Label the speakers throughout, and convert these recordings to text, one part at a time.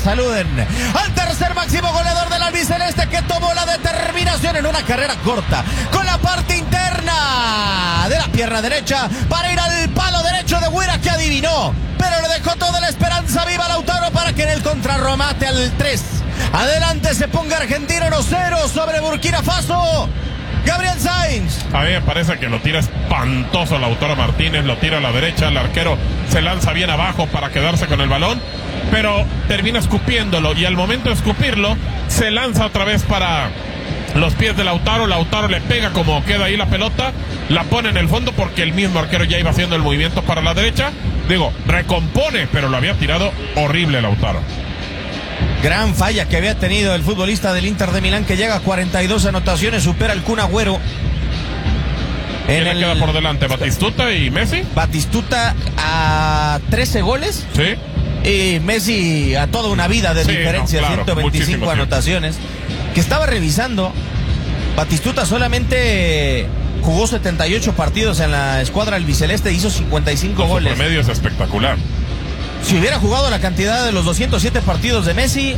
Speaker 1: saluden al tercer máximo goleador del albiceleste, que tomó la determinación en una carrera corta con la parte interna de la pierna derecha para ir al palo derecho de Guira, que adivinó, pero le dejó toda la esperanza viva a Lautaro para que en el contrarremate al 3 adelante se ponga Argentina 1-0 sobre Burkina Faso. Gabriel Sainz.
Speaker 2: A mí me parece que lo tira espantoso Lautaro Martínez, lo tira a la derecha, el arquero se lanza bien abajo para quedarse con el balón, pero termina escupiéndolo, y al momento de escupirlo se lanza otra vez para los pies de Lautaro. Lautaro le pega como queda ahí la pelota, la pone en el fondo porque el mismo arquero ya iba haciendo el movimiento para la derecha. Digo, recompone, pero lo había tirado horrible Lautaro.
Speaker 1: Gran falla que había tenido el futbolista del Inter de Milán, que llega a 42 anotaciones, supera al Kun Agüero.
Speaker 2: ¿Quién le queda por delante? ¿Batistuta y Messi?
Speaker 1: Batistuta a 13 goles.
Speaker 2: Sí.
Speaker 1: Y Messi a toda una vida de diferencia, no, claro, 125 anotaciones. Que estaba revisando, Batistuta solamente jugó 78 partidos en la escuadra albiceleste, hizo 55 goles.
Speaker 2: Su promedio es espectacular.
Speaker 1: Si hubiera jugado la cantidad de los 207 partidos de Messi,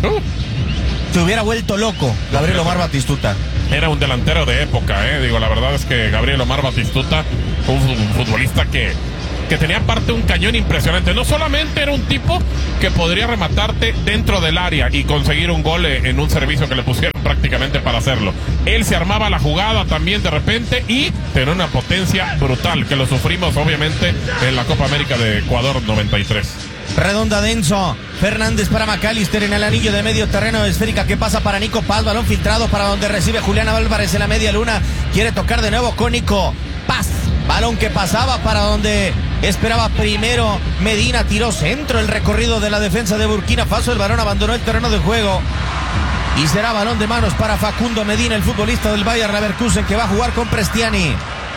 Speaker 1: se hubiera vuelto loco Gabriel Omar Batistuta.
Speaker 2: Era un delantero de época, digo, la verdad es que Gabriel Omar Batistuta fue un futbolista que tenía aparte un cañón impresionante. No solamente era un tipo que podría rematarte dentro del área y conseguir un gol en un servicio que le pusieron prácticamente para hacerlo. Él se armaba la jugada también de repente y tenía una potencia brutal, que lo sufrimos obviamente en la Copa América de Ecuador 93.
Speaker 1: Redonda de Enzo Fernández para McAllister en el anillo de medio terreno, esférica que pasa para Nico Paz, balón filtrado para donde recibe Julián Álvarez en la media luna, quiere tocar de nuevo con Nico Paz, balón que pasaba para donde esperaba primero Medina, tiró centro, el recorrido de la defensa de Burkina Faso, el balón abandonó el terreno de juego y será balón de manos para Facundo Medina, el futbolista del Bayer Leverkusen, que va a jugar con Prestiani.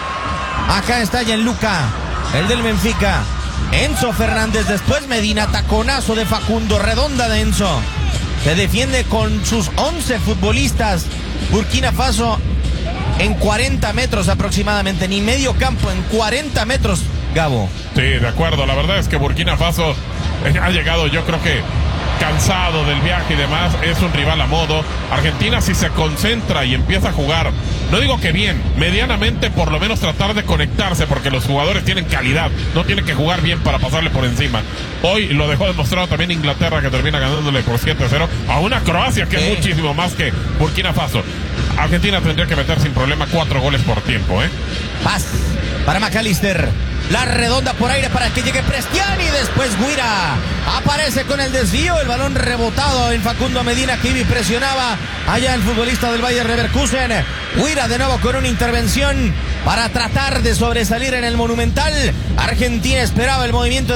Speaker 1: Acá está Gianluca, el del Benfica. Enzo Fernández, después Medina, taconazo de Facundo, redonda de Enzo. Se defiende con sus 11 futbolistas. Burkina Faso en 40 metros aproximadamente, ni medio campo, en 40 metros, Gabo.
Speaker 2: Sí, de acuerdo, la verdad es que Burkina Faso ha llegado, yo creo que cansado del viaje y demás, es un rival a modo. Argentina, si se concentra y empieza a jugar, no digo que bien, medianamente, por lo menos tratar de conectarse, porque los jugadores tienen calidad, no tienen que jugar bien para pasarle por encima. Hoy lo dejó demostrado también Inglaterra, que termina ganándole por 7-0 a una Croacia que es muchísimo más que Burkina Faso. Argentina tendría que meter sin problema 4 goles por tiempo,
Speaker 1: Paz para McAllister, la redonda por aire para que llegue Prestiani, después Guira aparece con el desvío, el balón rebotado en Facundo Medina, que presionaba allá el futbolista del Bayer Leverkusen. Guira de nuevo con una intervención para tratar de sobresalir en el Monumental. Argentina esperaba el movimiento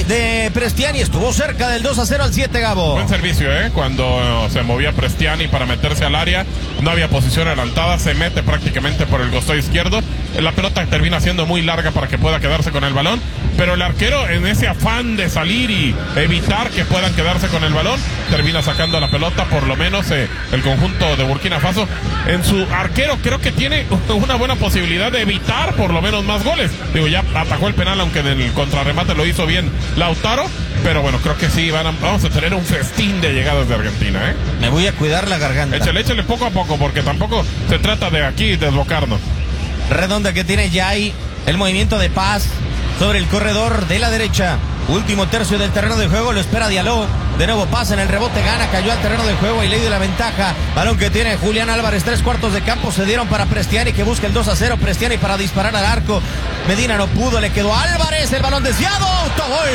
Speaker 1: de Prestiani, estuvo cerca del 2-0 al 7, Gabo.
Speaker 2: Buen servicio, cuando se movía Prestiani para meterse al área, no había posición adelantada, se mete prácticamente por el costado izquierdo, la pelota termina siendo muy larga para que pueda quedarse con el balón, pero el arquero, en ese afán de salir y evitar que puedan quedarse con el balón, termina sacando la pelota, por lo menos el conjunto de Burkina Faso. En su arquero creo que tiene una buena posibilidad de evitar por lo menos más goles. Digo, ya atajó el penal, aunque en el contrarremate lo hizo bien Lautaro, pero bueno, creo que sí, vamos a tener un festín de llegadas de Argentina,
Speaker 1: Me voy a cuidar la garganta.
Speaker 2: Échale poco a poco, porque tampoco se trata de aquí desbocarnos.
Speaker 1: Redonda que tiene Jai, el movimiento de Paz sobre el corredor de la derecha. Último tercio del terreno de juego, lo espera Diallo. De nuevo pasa en el rebote, gana, cayó al terreno de juego y le dio la ventaja. Balón que tiene Julián Álvarez, 3/4 de campo, se dieron para Prestiani, que busca el 2-0. Prestiani para disparar al arco. Medina no pudo, le quedó Álvarez, el balón desviado. ¡Autogol!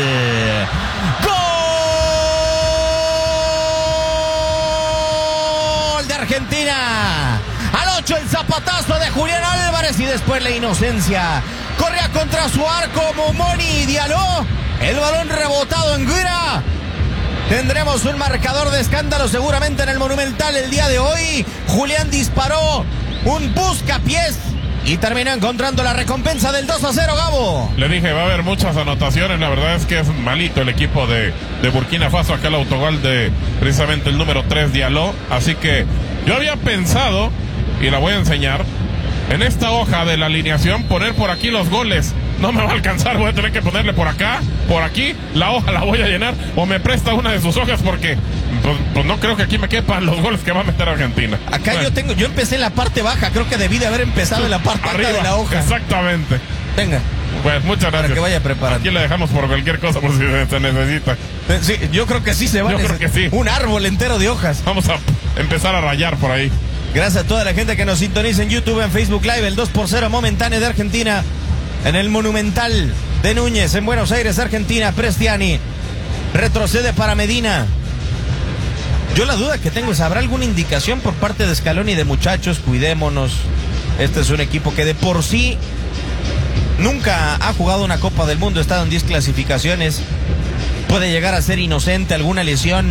Speaker 1: ¡Gol de Argentina! Al 8 el zapatazo de Julián Álvarez y después la inocencia. Corría contra su arco Momoni Diallo. El balón rebotado en Guira. Tendremos un marcador de escándalo seguramente en el Monumental el día de hoy. Julián disparó un buscapiés y terminó encontrando la recompensa del 2-0, Gabo.
Speaker 2: Le dije, va a haber muchas anotaciones. La verdad es que es malito el equipo de Burkina Faso. Acá el autogol de precisamente el número 3, Diallo. Así que yo había pensado, y la voy a enseñar, en esta hoja de la alineación, poner por aquí los goles no me va a alcanzar, voy a tener que ponerle por acá, por aquí, la hoja la voy a llenar, o me presta una de sus hojas porque pues no creo que aquí me quepan los goles que va a meter Argentina.
Speaker 1: Acá yo empecé en la parte baja, creo que debí de haber empezado en la parte
Speaker 2: arriba
Speaker 1: alta de la hoja.
Speaker 2: Exactamente.
Speaker 1: Venga.
Speaker 2: Pues muchas gracias.
Speaker 1: Para que vaya preparando.
Speaker 2: Aquí le dejamos por cualquier cosa por si se necesita.
Speaker 1: Sí, yo creo que sí se va a
Speaker 2: necesitar. Yo creo que sí.
Speaker 1: Un árbol entero de hojas.
Speaker 2: Vamos a empezar a rayar por ahí.
Speaker 1: Gracias a toda la gente que nos sintoniza en YouTube, en Facebook Live. El 2-0 momentáneo de Argentina en el Monumental de Núñez en Buenos Aires, Argentina. Prestiani retrocede para Medina. Yo la duda que tengo es, ¿habrá alguna indicación por parte de Scaloni de muchachos? Cuidémonos. Este es un equipo que de por sí nunca ha jugado una Copa del Mundo, ha estado en 10 clasificaciones. Puede llegar a ser inocente alguna lesión.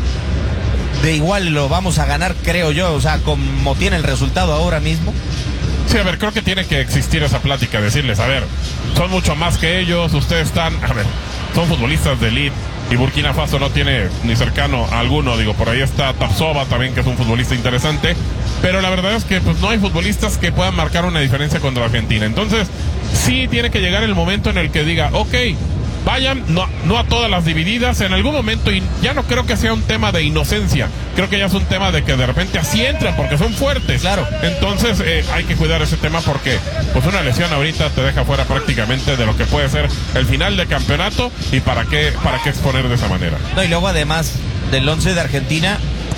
Speaker 1: De igual lo vamos a ganar, creo yo, o sea, como tiene el resultado ahora mismo.
Speaker 2: Sí, a ver, creo que tiene que existir esa plática, decirles, a ver, son mucho más que ellos, ustedes están, a ver, son futbolistas de elite, y Burkina Faso no tiene ni cercano a alguno, digo, por ahí está Tapsoba también, que es un futbolista interesante, pero la verdad es que pues no hay futbolistas que puedan marcar una diferencia contra Argentina. Entonces, sí tiene que llegar el momento en el que diga, ok, vayan, no a todas las divididas en algún momento, y ya no creo que sea un tema de inocencia, creo que ya es un tema de que de repente así entran porque son fuertes.
Speaker 1: Claro.
Speaker 2: Entonces hay que cuidar ese tema porque pues una lesión ahorita te deja fuera prácticamente de lo que puede ser el final de campeonato, y para qué exponer de esa manera.
Speaker 1: No, y luego además del 11 de Argentina,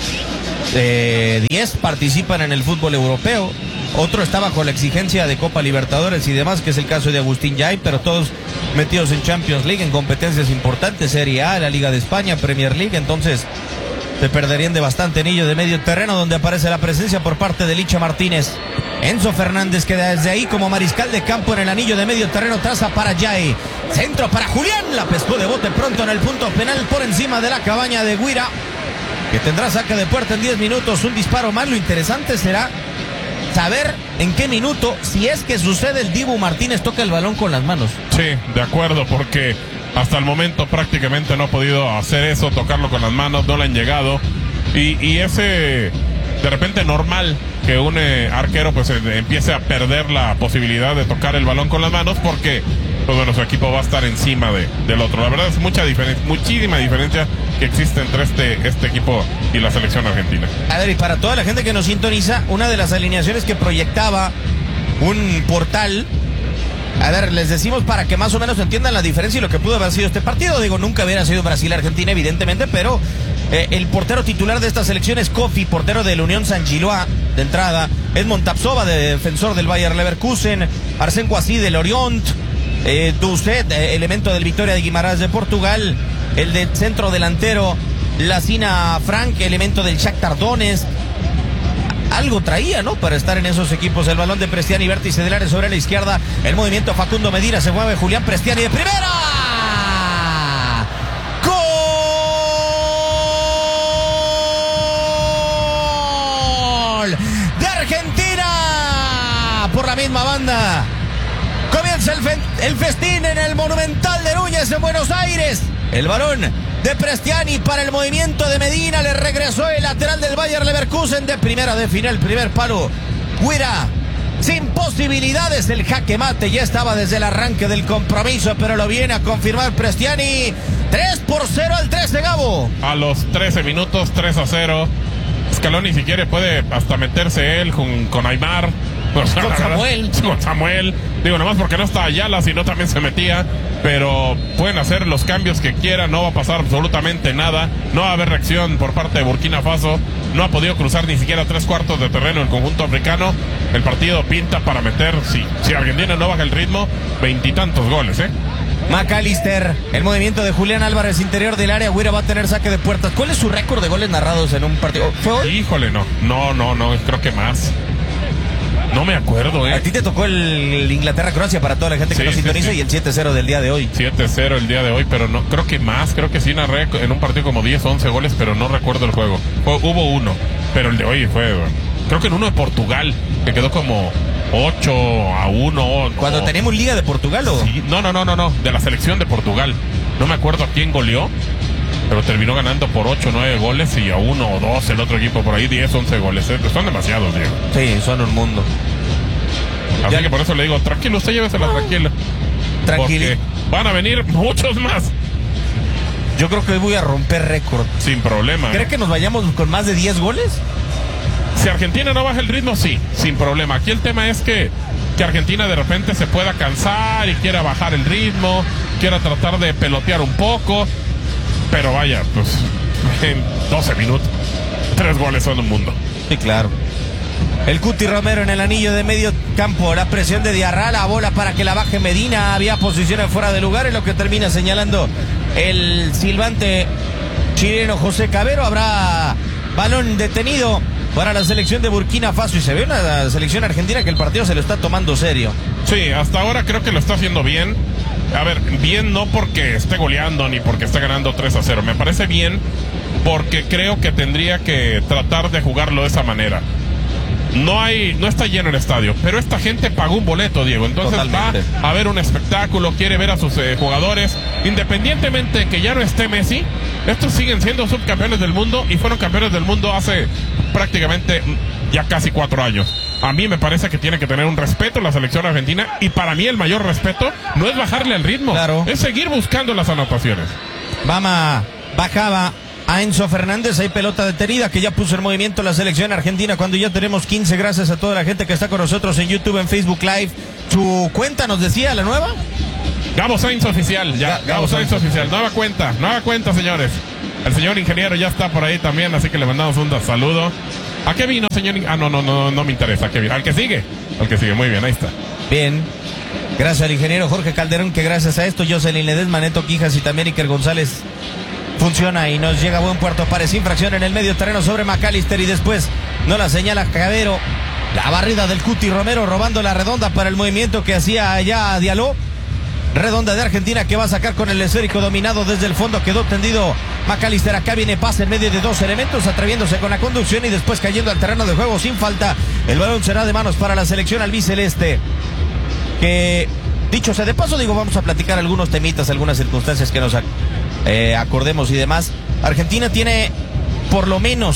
Speaker 1: 10 participan en el fútbol europeo. Otro está bajo la exigencia de Copa Libertadores y demás, que es el caso de Agustín Yay, pero todos metidos en Champions League, en competencias importantes, Serie A, la Liga de España, Premier League. Entonces se perderían de bastante anillo de medio terreno, donde aparece la presencia por parte de Licha Martínez. Enzo Fernández, que desde ahí como mariscal de campo en el anillo de medio terreno traza para Yay. Centro para Julián, la pescó de bote pronto en el punto penal por encima de la cabaña de Guira, que tendrá saque de puerta en 10 minutos, un disparo más. Lo interesante será saber en qué minuto, si es que sucede, el Dibu Martínez toca el balón con las manos.
Speaker 2: Sí, de acuerdo, porque hasta el momento prácticamente no ha podido hacer eso, tocarlo con las manos, no le han llegado. Y ese, de repente, normal que un arquero pues empiece a perder la posibilidad de tocar el balón con las manos, porque pues bueno, su equipo va a estar encima del otro. La verdad es muchísima diferencia que existe entre este equipo y la selección argentina.
Speaker 1: A ver, y para toda la gente que nos sintoniza, una de las alineaciones que proyectaba un portal, a ver, les decimos para que más o menos entiendan la diferencia y lo que pudo haber sido este partido. Digo, nunca hubiera sido Brasil-Argentina, evidentemente, pero el portero titular de esta selección es Kofi, portero del Unión Saint-Gillois de entrada. Edmond Tapsoba, defensor del Bayer Leverkusen. Arsène Kouassi del Orient. Doucet, elemento del Vitória de Guimarães de Portugal. El de centro delantero, Lassina Frank, elemento del Shakhtar Donetsk. Algo traía, ¿no?, para estar en esos equipos. El balón de Prestiani, vértice del área sobre la izquierda. El movimiento Facundo Medina, se mueve Julián Prestiani de primera. ¡Gol de Argentina! Por la misma banda comienza el festín en el Monumental de Núñez en Buenos Aires. El balón de Prestiani para el movimiento de Medina. Le regresó el lateral del Bayer Leverkusen de primera, de final, primer palo. Guira, sin posibilidades, el jaque mate ya estaba desde el arranque del compromiso, pero lo viene a confirmar Prestiani. 3-0 al 13, Gabo.
Speaker 2: A los 13 minutos, 3-0. Scaloni, si quiere, puede hasta meterse él con Aymar.
Speaker 1: Con Samuel.
Speaker 2: Con Samuel. Digo, nomás porque no está Ayala, sino también se metía. Pero pueden hacer los cambios que quieran, no va a pasar absolutamente nada. No va a haber reacción por parte de Burkina Faso. No ha podido cruzar ni siquiera 3/4 de terreno el conjunto africano. El partido pinta para meter, si Argentina no baja el ritmo, 20 y tantos goles,
Speaker 1: McAllister, el movimiento de Julián Álvarez, interior del área. Guira va a tener saque de puertas. ¿Cuál es su récord de goles narrados en un partido? ¿Fue hoy?
Speaker 2: Híjole, no, creo que más. No me acuerdo,
Speaker 1: A ti te tocó el Inglaterra-Croacia, para toda la gente que nos sintoniza, sí. Y el 7-0 del día de hoy.
Speaker 2: 7-0 el día de hoy, pero no, creo que más. Creo que sí narré en un partido como 10, 11 goles, pero no recuerdo el juego. Hubo uno, pero el de hoy fue, creo que en uno de Portugal, que quedó como 8-1.
Speaker 1: Cuando teníamos Liga de Portugal, ¿o?
Speaker 2: Sí, no, de la selección de Portugal. No me acuerdo a quién goleó, pero terminó ganando por 8 o 9 goles, y a 1 o 2 el otro equipo por ahí, 10, 11 goles. Son demasiados, Diego.
Speaker 1: Sí, son un mundo.
Speaker 2: Así que por eso le digo, tranquilo, usted llévesela tranquila.
Speaker 1: Tranquilo.
Speaker 2: Van a venir muchos más.
Speaker 1: Yo creo que hoy voy a romper récord.
Speaker 2: Sin problema.
Speaker 1: ¿Cree que nos vayamos con más de 10 goles?
Speaker 2: Si Argentina no baja el ritmo, sí, sin problema. Aquí el tema es que Argentina de repente se pueda cansar y quiera bajar el ritmo, quiera tratar de pelotear un poco. Pero vaya, pues en 12 minutos, 3 goles son un mundo.
Speaker 1: Sí, claro. El Cuti Romero en el anillo de medio campo. La presión de Diarra, la bola para que la baje Medina. Había posiciones fuera de lugar, es lo que termina señalando el silbante chileno José Cabero. Habrá balón detenido para la selección de Burkina Faso. Y se ve una selección argentina que el partido se lo está tomando serio.
Speaker 2: Sí, hasta ahora creo que lo está haciendo bien. A ver, bien no porque esté goleando ni porque esté ganando 3-0. Me parece bien porque creo que tendría que tratar de jugarlo de esa manera. No está lleno el estadio, pero esta gente pagó un boleto, Diego. Entonces totalmente. Va a ver un espectáculo, quiere ver a sus jugadores. Independientemente de que ya no esté Messi, estos siguen siendo subcampeones del mundo y fueron campeones del mundo hace prácticamente ya casi 4 años. A mí me parece que tiene que tener un respeto la selección argentina, y para mí el mayor respeto no es bajarle el ritmo, claro, es seguir buscando las anotaciones.
Speaker 1: Bajaba a Enzo Fernández, hay pelota detenida que ya puso en movimiento la selección argentina cuando ya tenemos 15. Gracias a toda la gente que está con nosotros en YouTube, en Facebook Live. ¿Su cuenta nos decía la nueva?
Speaker 2: Gabo Sainz Oficial, ya, Gabo Sainz Oficial, nueva cuenta, señores. El señor ingeniero ya está por ahí también, así que le mandamos un saludo. ¿A qué vino, señor? No me interesa, ¿a qué vino? Al que sigue, muy bien, ahí está.
Speaker 1: Bien. Gracias al ingeniero Jorge Calderón, que gracias a esto Jocelyn Ledesma, Neto Quijas y también Iker González funciona y nos llega a buen puerto. Parece infracción en el medio terreno sobre McAllister y después no la señala Cabero. La barrida del Cuti Romero robando la redonda para el movimiento que hacía allá Diallo. Redonda de Argentina que va a sacar con el esférico dominado desde el fondo. Quedó tendido McAllister. Acá viene pase en medio de 2 elementos, atreviéndose con la conducción y después cayendo al terreno de juego sin falta. El balón será de manos para la selección albiceleste. Que, dicho sea de paso, vamos a platicar algunos temitas, algunas circunstancias que nos acordemos y demás. Argentina tiene, por lo menos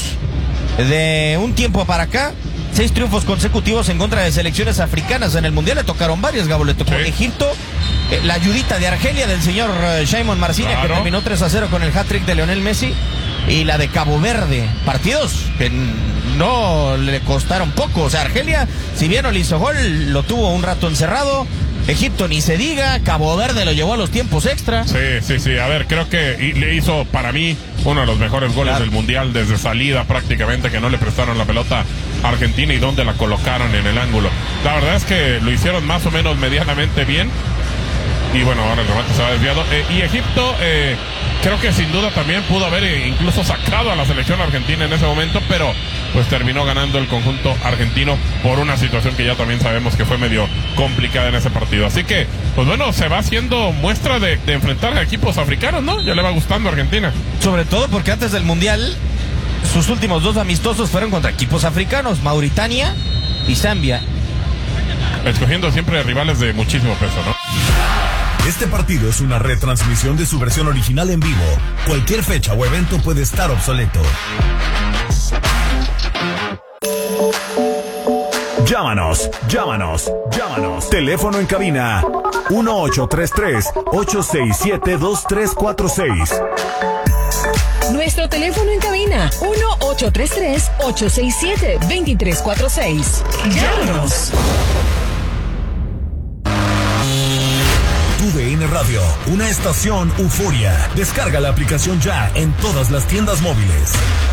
Speaker 1: de un tiempo para acá, 6 triunfos consecutivos en contra de selecciones africanas. En el Mundial le tocaron varias, Gabo. Le tocó Egipto, la ayudita de Argelia del señor Shimon Marcina, claro, que terminó 3-0 con el hat-trick de Lionel Messi, y la de Cabo Verde. Partidos que no le costaron poco. O sea, Argelia, si bien no le hizo gol, lo tuvo un rato encerrado. Egipto ni se diga, Cabo Verde lo llevó a los tiempos extra.
Speaker 2: Sí, a ver, creo que le hizo para mí uno de los mejores goles del Mundial desde salida prácticamente, que no le prestaron la pelota a Argentina y donde la colocaron en el ángulo. La verdad es que lo hicieron más o menos medianamente bien. Y bueno, ahora el remate se ha desviado. Y Egipto, creo que sin duda también pudo haber incluso sacado a la selección argentina en ese momento, pero pues terminó ganando el conjunto argentino por una situación que ya también sabemos que fue medio complicada en ese partido. Así que, pues bueno, se va haciendo muestra de enfrentar a equipos africanos, ¿no? Ya le va gustando a Argentina.
Speaker 1: Sobre todo porque antes del Mundial, sus últimos 2 amistosos fueron contra equipos africanos, Mauritania y Zambia.
Speaker 2: Escogiendo siempre rivales de muchísimo peso, ¿no?
Speaker 3: Este partido es una retransmisión de su versión original en vivo. Cualquier fecha o evento puede estar obsoleto. Llámanos. Teléfono en cabina 1833-867-2346.
Speaker 4: Nuestro teléfono en cabina 1833-867-2346. Llámanos.
Speaker 3: TUDN Radio, una estación euforia. Descarga la aplicación ya en todas las tiendas móviles.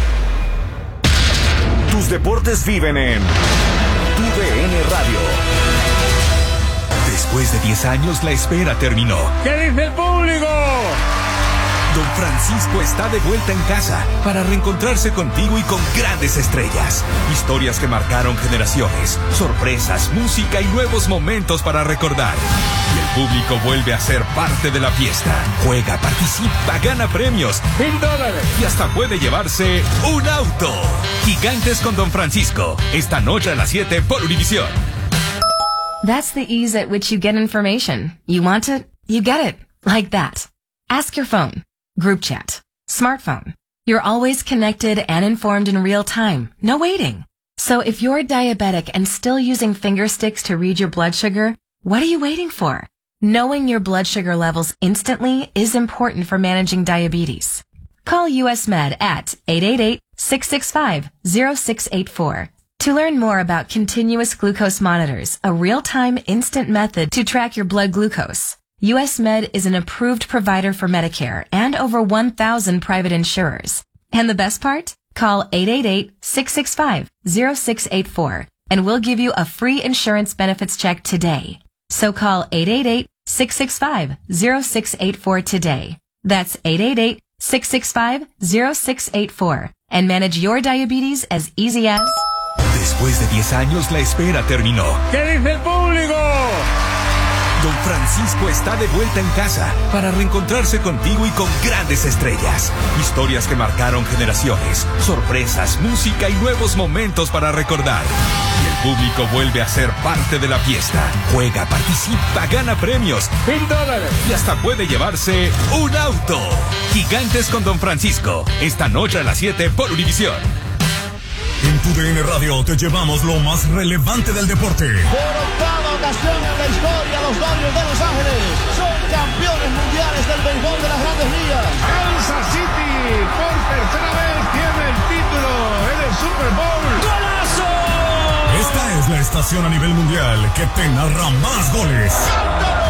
Speaker 3: Tus deportes viven en TUDN Radio. Después de 10 años la espera terminó.
Speaker 5: ¿Qué dice el público?
Speaker 3: Don Francisco está de vuelta en casa para reencontrarse contigo y con grandes estrellas. Historias que marcaron generaciones, sorpresas, música y nuevos momentos para recordar. Y el público vuelve a ser parte de la fiesta. Juega, participa, gana premios.
Speaker 5: $1000.
Speaker 3: Y hasta puede llevarse un auto. Gigantes con Don Francisco. Esta noche a las 7 por Univisión.
Speaker 6: That's the ease at which you get information. You want it, you get it. Like that. Ask your phone. Group chat. Smartphone. You're always connected and informed in real time. No waiting. So if you're diabetic and still using finger sticks to read your blood sugar, what are you waiting for? Knowing your blood sugar levels instantly is important for managing diabetes. Call US Med at 888-665-0684 to learn more about continuous glucose monitors, a real-time instant method to track your blood glucose. US Med is an approved provider for Medicare and over 1,000 private insurers. And the best part? Call 888-665-0684 and we'll give you a free insurance benefits check today. So call 888-665-0684 today. That's 888-665-0684 and manage your diabetes as easy as...
Speaker 3: Después de 10 años, la espera terminó.
Speaker 5: ¿Qué dice el público?
Speaker 3: Don Francisco está de vuelta en casa para reencontrarse contigo y con grandes estrellas. Historias que marcaron generaciones, sorpresas, música y nuevos momentos para recordar. Y el público vuelve a ser parte de la fiesta. Juega, participa, gana premios.
Speaker 5: $1000.
Speaker 3: Y hasta puede llevarse un auto. Gigantes con Don Francisco. Esta noche a las 7 por Univisión.
Speaker 7: En tu DN Radio te llevamos lo más relevante del deporte.
Speaker 8: Por octava ocasión en la historia, los Dodgers de Los Ángeles son campeones mundiales del béisbol de las Grandes Ligas.
Speaker 5: Kansas City por tercera vez tiene el título en el Super Bowl. ¡Golazo!
Speaker 7: Esta es la estación a nivel mundial que te narra más goles.
Speaker 8: ¡Cántalo!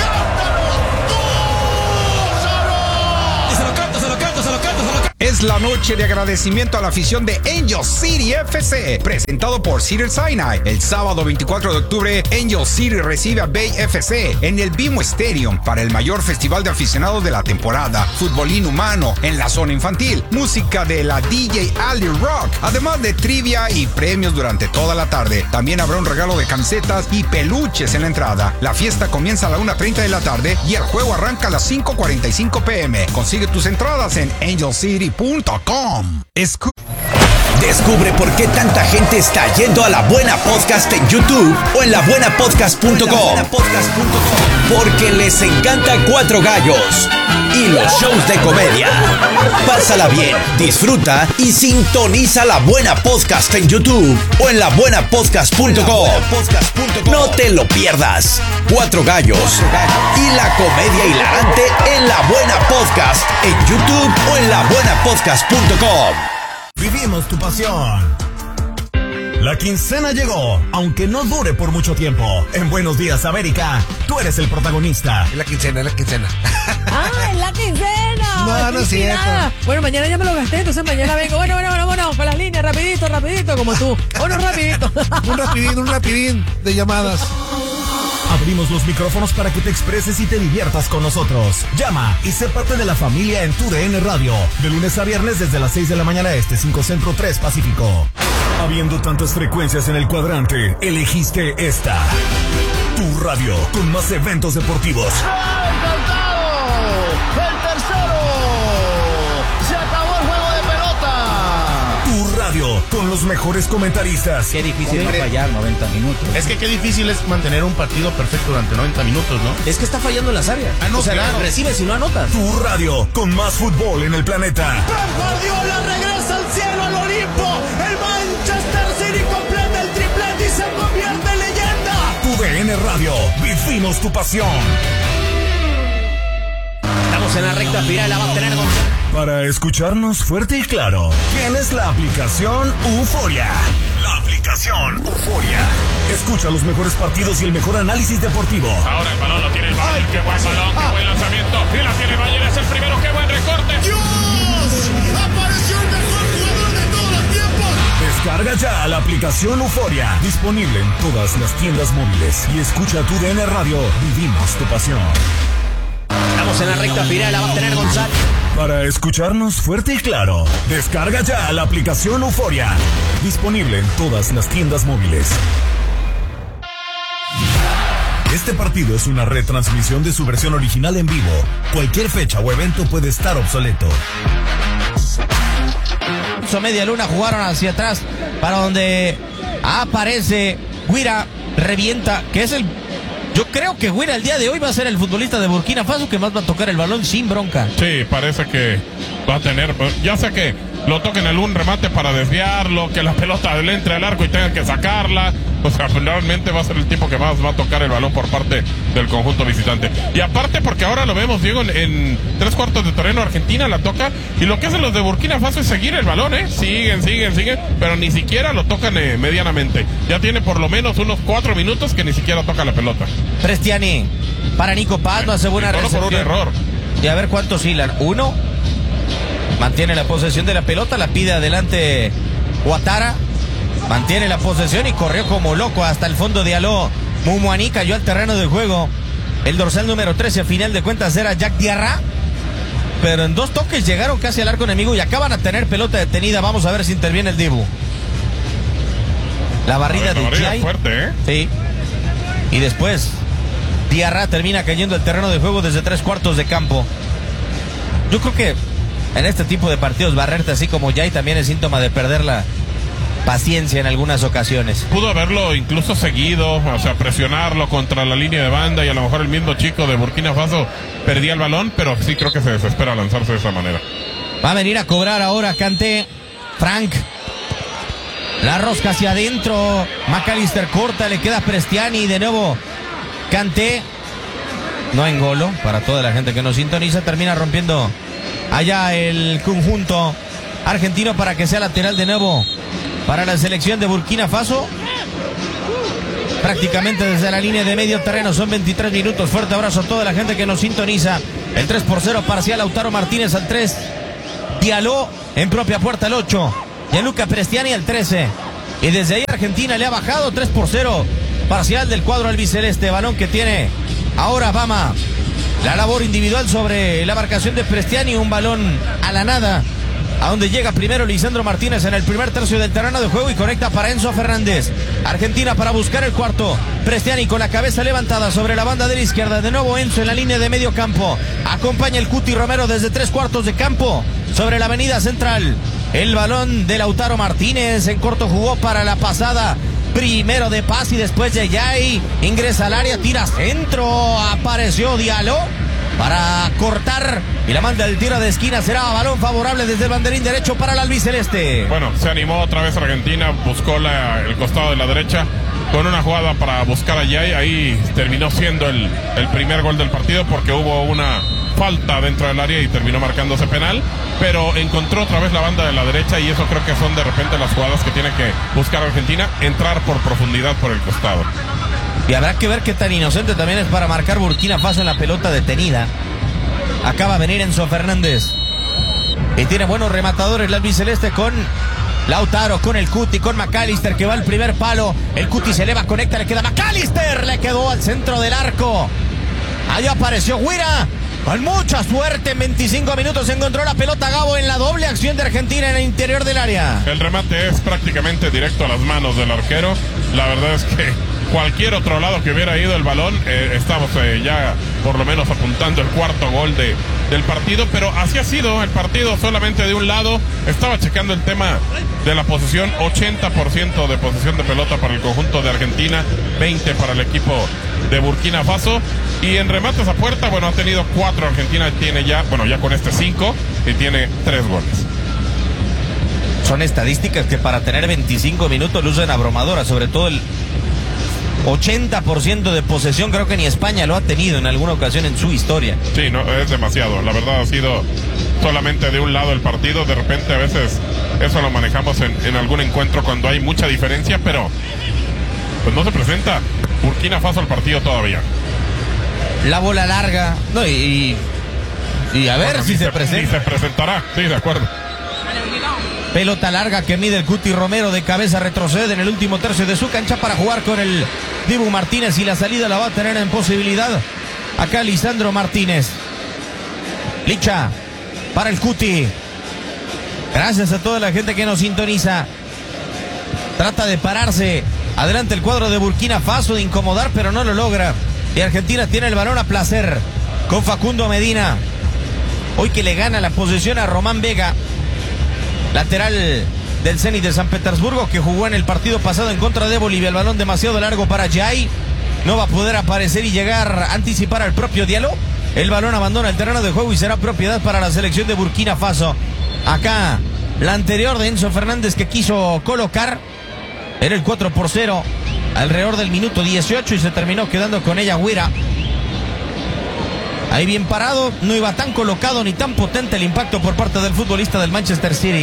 Speaker 9: Es la noche de agradecimiento a la afición de Angel City FC, presentado por Cedars-Sinai. El sábado 24 de octubre, Angel City recibe a Bay FC en el BMO Stadium para el mayor festival de aficionados de la temporada. Fútbol inhumano en la zona infantil, música de la DJ Ali Rock, además de trivia y premios durante toda la tarde. También habrá un regalo de camisetas y peluches en la entrada. La fiesta comienza a la 1:30 de la tarde y el juego arranca a las 5:45 p.m. Consigue tus entradas en angelcity.com.
Speaker 10: Descubre por qué tanta gente está yendo a La Buena Podcast en YouTube o en labuenapodcast.com. Porque les encanta Cuatro Gallos y los shows de comedia. Pásala bien, disfruta y sintoniza La Buena Podcast en YouTube o en labuenapodcast.com. No te lo pierdas. Cuatro Gallos y la comedia hilarante en La Buena Podcast en YouTube o en labuenapodcast.com.
Speaker 7: Vivimos tu pasión. La quincena llegó, aunque no dure por mucho tiempo. En Buenos Días, América, tú eres el protagonista.
Speaker 11: Es la quincena.
Speaker 12: ¡Ah, es la quincena!
Speaker 11: No es cierto.
Speaker 12: Bueno, mañana ya me lo gasté, entonces mañana vengo. Bueno, con las líneas, rapidito, como tú. Bueno, rapidito.
Speaker 11: Un rapidín de llamadas.
Speaker 7: Abrimos los micrófonos para que te expreses y te diviertas con nosotros. Llama y sé parte de la familia en tu DN Radio. De lunes a viernes desde las 6 de la mañana este, 5 Centro, 3 Pacífico. Habiendo tantas frecuencias en el cuadrante, elegiste esta. Tu radio con más eventos deportivos.
Speaker 8: ¡El tercero! ¡Se acabó el juego de pelota!
Speaker 7: Tu radio con los mejores comentaristas.
Speaker 1: Qué difícil es fallar 90 minutos.
Speaker 13: Es que qué difícil es mantener un partido perfecto durante 90 minutos, ¿no?
Speaker 1: Es que está fallando en las áreas.
Speaker 13: O sea, claro.
Speaker 1: Recibes y no anotas.
Speaker 7: Tu radio con más fútbol en el planeta.
Speaker 8: ¡Pep Guardiola regresa al cielo, al Olimpo! ¡El Manchester City completa el triplete y se convierte en leyenda!
Speaker 7: Tu DN Radio, vivimos tu pasión.
Speaker 1: Estamos en la recta final, la va a tener con...
Speaker 7: Para escucharnos fuerte y claro, tienes la aplicación Euforia. La aplicación Euforia. Escucha los mejores partidos y el mejor análisis deportivo.
Speaker 2: Ahora el balón lo tiene el Bayern. Qué buen balón, qué buen lanzamiento. Y la tiene el Bayern, es el primero. Qué buen recorte.
Speaker 8: ¡Dios! ¡Apareció el mejor jugador de todos los tiempos!
Speaker 7: Descarga ya la aplicación Euforia. Disponible en todas las tiendas móviles. Y escucha tu DN Radio. Vivimos tu pasión.
Speaker 1: Estamos en la recta final, la va a tener González.
Speaker 7: Para escucharnos fuerte y claro, descarga ya la aplicación Euforia. Disponible en todas las tiendas móviles. Este partido es una retransmisión de su versión original en vivo. Cualquier fecha o evento puede estar obsoleto.
Speaker 1: A media luna jugaron hacia atrás para donde aparece Guira, revienta, que es el... Yo creo que Guira el día de hoy va a ser el futbolista de Burkina Faso que más va a tocar el balón sin bronca.
Speaker 2: Sí, parece que va a tener... Ya sé que lo toquen algún remate para desviarlo, que la pelota le entre al arco y tengan que sacarla. O sea, realmente va a ser el tipo que más va a tocar el balón por parte del conjunto visitante. Y aparte porque ahora lo vemos, Diego, en 3/4 de terreno Argentina la toca, y lo que hacen los de Burkina Faso es seguir el balón, siguen, pero ni siquiera lo tocan medianamente. Ya tiene por lo menos unos 4 minutos que ni siquiera toca la pelota.
Speaker 1: Prestiani para Nico Paz, no hace buena recepción.
Speaker 2: Por un error.
Speaker 1: Y a ver cuántos hilan. 1, mantiene la posesión de la pelota, la pide adelante Ouattara, mantiene la posesión y corrió como loco hasta el fondo de Aló. Mumuani cayó al terreno de juego. El dorsal número 13, a final de cuentas, era Jack Diarra. Pero en 2 toques llegaron casi al arco enemigo y acaban a tener pelota detenida. Vamos a ver si interviene el Dibu. La barrida de Jai.
Speaker 2: Fuerte,
Speaker 1: Sí. Y después Diarra termina cayendo al terreno de juego desde 3/4 de campo. Yo creo que en este tipo de partidos barrerte así como Jai también es síntoma de perder la paciencia en algunas ocasiones.
Speaker 2: Pudo haberlo incluso seguido, o sea, presionarlo contra la línea de banda, y a lo mejor el mismo chico de Burkina Faso perdía el balón, pero sí creo que se desespera lanzarse de esa manera.
Speaker 1: Va a venir a cobrar ahora Kanté. Frank. La rosca hacia adentro. McAllister corta, le queda Prestiani. De nuevo Kanté. No engolo, para toda la gente que nos sintoniza. Termina rompiendo allá el conjunto argentino para que sea lateral de nuevo para la selección de Burkina Faso. Prácticamente desde la línea de medio terreno. Son 23 minutos. Fuerte abrazo a toda la gente que nos sintoniza. El 3-0 parcial. Lautaro Martínez al 3. Diallo en propia puerta al 8. Gianluca Prestiani al 13. Y desde ahí Argentina le ha bajado. 3-0 parcial del cuadro albiceleste. Balón que tiene ahora Bama. La labor individual sobre la marcación de Prestiani. Un balón a la nada, a donde llega primero Lisandro Martínez en el primer tercio del terreno de juego y conecta para Enzo Fernández. Argentina para buscar el cuarto. Prestiani con la cabeza levantada sobre la banda de la izquierda. De nuevo Enzo en la línea de medio campo. Acompaña el Cuti Romero desde 3/4 de campo sobre la avenida central. El balón de Lautaro Martínez en corto jugó para la pasada. Primero de Paz y después de Jai. Ingresa al área, tira centro. Apareció Diallo para cortar y la manda el tiro de esquina. Será balón favorable desde el banderín derecho para el albiceleste.
Speaker 2: Bueno, se animó otra vez Argentina, buscó el costado de la derecha con una jugada para buscar a Jai. Ahí terminó siendo el primer gol del partido, porque hubo una falta dentro del área y terminó marcándose penal, pero encontró otra vez la banda de la derecha, y eso creo que son de repente las jugadas que tiene que buscar Argentina, entrar por profundidad por el costado.
Speaker 1: Y habrá que ver qué tan inocente también es para marcar Burkina Faso en la pelota detenida. Acaba de venir Enzo Fernández. Y tiene buenos rematadores el albiceleste con Lautaro, con el Cuti, con McAllister, que va al primer palo. El Cuti se eleva, conecta, le queda McAllister. Le quedó al centro del arco. Ahí apareció Guira. Con mucha suerte, en 25 minutos encontró la pelota Gabo en la doble acción de Argentina en el interior del área.
Speaker 2: El remate es prácticamente directo a las manos del arquero. La verdad es que cualquier otro lado que hubiera ido el balón, estamos ya por lo menos apuntando el cuarto gol del partido, pero así ha sido el partido solamente de un lado. Estaba checando el tema de la posesión, 80% de posesión de pelota para el conjunto de Argentina, 20 para el equipo de Burkina Faso. Y en remates a puerta, bueno, ha tenido 4, Argentina tiene ya con este 5, y tiene 3 goles.
Speaker 1: Son estadísticas que para tener 25 minutos lucen abrumadoras, sobre todo el 80% de posesión. Creo que ni España lo ha tenido en alguna ocasión en su historia.
Speaker 2: Sí, no, es demasiado. La verdad ha sido solamente de un lado el partido. De repente a veces eso lo manejamos en algún encuentro cuando hay mucha diferencia, pero pues no se presenta Burkina Faso al partido todavía.
Speaker 1: La bola larga, no, y a ver si se presenta.
Speaker 2: Y se presentará, sí, de acuerdo.
Speaker 1: Pelota larga que mide el Cuti Romero, de cabeza retrocede en el último tercio de su cancha para jugar con el Dibu Martínez, y la salida la va a tener en posibilidad acá Lisandro Martínez. Licha para el Cuti. Gracias a toda la gente que nos sintoniza. Trata de pararse adelante el cuadro de Burkina Faso, de incomodar, pero no lo logra. Y Argentina tiene el balón a placer con Facundo Medina. Hoy que le gana la posesión a Román Vega, lateral del Zenit de San Petersburgo, que jugó en el partido pasado en contra de Bolivia. El balón demasiado largo para Jai. No va a poder aparecer y llegar a anticipar al propio Diallo. El balón abandona el terreno de juego y será propiedad para la selección de Burkina Faso. Acá La anterior de Enzo Fernández que quiso colocar era el 4-0 alrededor del minuto 18 y se terminó quedando con ella Guira. Ahí bien parado, no iba tan colocado ni tan potente el impacto por parte del futbolista del Manchester City.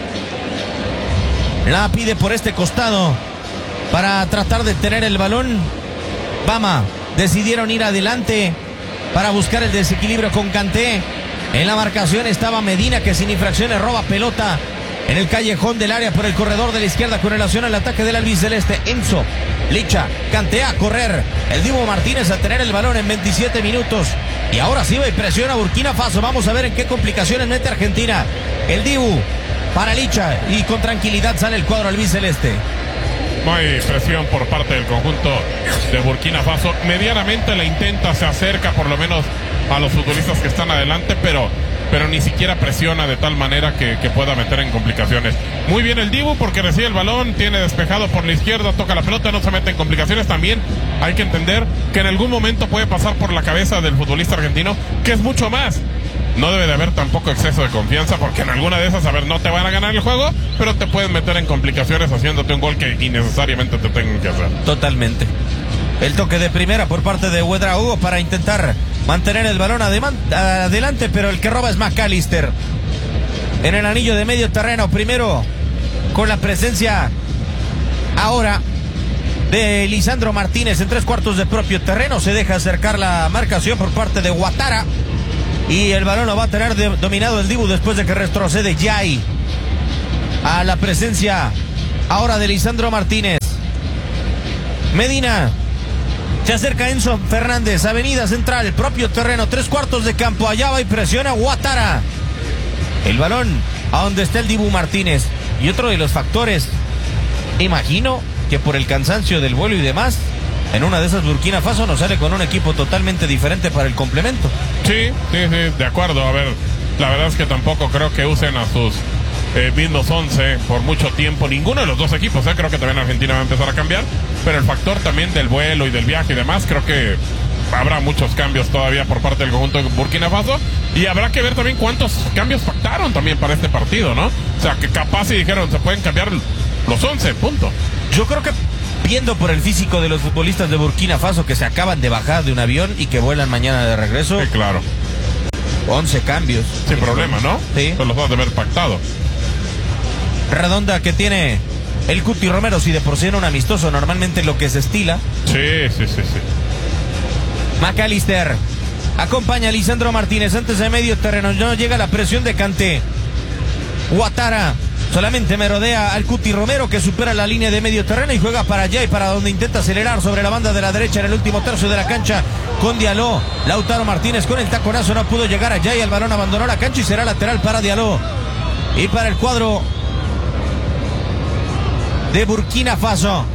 Speaker 1: La pide por este costado para tratar de tener el balón. Bama decidieron ir adelante para buscar el desequilibrio con Kanté. En la marcación estaba Medina, que sin infracciones roba pelota en el callejón del área por el corredor de la izquierda con relación al ataque del albiceleste. Enzo, Licha, Kanté a correr. El Dibu Martínez a tener el balón en 27 minutos. Y ahora sí va y presiona Burkina Faso. Vamos a ver en qué complicaciones mete Argentina. El Dibu para Licha y con tranquilidad sale el cuadro albiceleste.
Speaker 2: No hay presión por parte del conjunto de Burkina Faso. Medianamente la intenta, se acerca por lo menos a los futbolistas que están adelante, pero ni siquiera presiona de tal manera que pueda meter en complicaciones. Muy bien el Dibu porque recibe el balón, tiene despejado por la izquierda, toca la pelota, no se mete en complicaciones. También hay que entender que en algún momento puede pasar por la cabeza del futbolista argentino que es mucho más. No debe de haber tampoco exceso de confianza porque en alguna de esas, no te van a ganar el juego, pero te pueden meter en complicaciones haciéndote un gol que innecesariamente te tengan que hacer.
Speaker 1: Totalmente. El toque de primera por parte de Ouedraogo para intentar mantener el balón adelante, pero el que roba es McAllister. En el anillo de medio terreno, primero con la presencia ahora de Lisandro Martínez en 3/4 de propio terreno. Se deja acercar la marcación por parte de Ouattara. Y el balón lo va a tener dominado el Dibu después de que retrocede Yay. A la presencia ahora de Lisandro Martínez. Medina. Se acerca Enzo Fernández, avenida central, propio terreno, 3/4 de campo. Allá va y presiona Ouattara. El balón a donde está el Dibu Martínez. Y otro de los factores, imagino que por el cansancio del vuelo y demás, en una de esas Burkina Faso nos sale con un equipo totalmente diferente para el complemento.
Speaker 2: Sí, de acuerdo. A ver, la verdad es que tampoco creo que usen a sus mismos 11 por mucho tiempo, ninguno de los dos equipos. Creo que también Argentina va a empezar a cambiar, pero el factor también del vuelo y del viaje y demás, creo que habrá muchos cambios todavía por parte del conjunto de Burkina Faso, y habrá que ver también cuántos cambios pactaron también para este partido, ¿no? O sea, que capaz si dijeron se pueden cambiar los 11, punto.
Speaker 1: Yo creo que viendo por el físico de los futbolistas de Burkina Faso que se acaban de bajar de un avión y que vuelan mañana de regreso.
Speaker 2: Sí, claro.
Speaker 1: 11 cambios.
Speaker 2: Sin problema, ¿no?
Speaker 1: Sí.
Speaker 2: Pues los vas a haber pactado.
Speaker 1: Redonda que tiene el Cuti Romero, si de por sí era un amistoso, normalmente lo que se estila.
Speaker 2: Sí.
Speaker 1: McAllister acompaña a Lisandro Martínez antes de medio terreno. No llega la presión de Kanté. Ouattara solamente merodea al Cuti Romero, que supera la línea de medio terreno y juega para allá y para donde intenta acelerar sobre la banda de la derecha en el último tercio de la cancha con Diallo. Lautaro Martínez con el taconazo no pudo llegar allá y el balón abandonó la cancha y será lateral para Diallo. Y para el cuadro de Burkina Faso,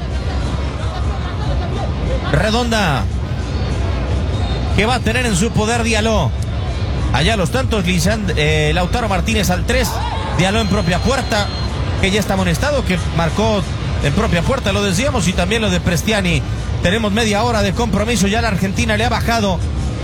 Speaker 1: Redonda, que va a tener en su poder Diallo. Allá los tantos, Lautaro Martínez al 3, Diallo en propia puerta, que ya está amonestado, que marcó en propia puerta, lo decíamos, y también lo de Prestiani. Tenemos media hora de compromiso, ya la Argentina le ha bajado.